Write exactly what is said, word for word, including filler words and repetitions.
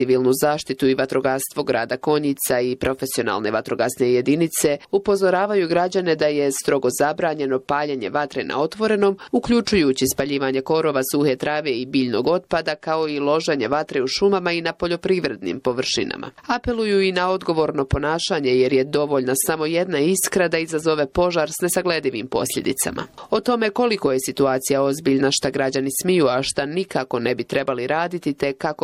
Civilnu zaštitu i vatrogastvo grada Konjica i profesionalne vatrogasne jedinice upozoravaju građane da je strogo zabranjeno paljenje vatre na otvorenom, uključujući spaljivanje korova, suhe trave i biljnog otpada, kao i loženje vatre u šumama i na poljoprivrednim površinama. Apeluju i na odgovorno ponašanje jer je dovoljna samo jedna iskra da izazove požar s nesagledivim posljedicama. O tome koliko je situacija ozbiljna, šta građani smiju, a šta nikako ne bi trebali raditi, te kako